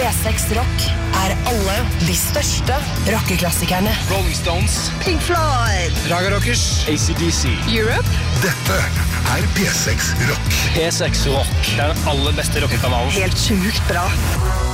P6 Rock alle de største rockeklassikerne. Rolling Stones, Pink Floyd, Raga Rockers, AC/DC. Europe. Dette P6 Rock. P6 Rock, den aller beste rockekanalen. Helt sjukt bra.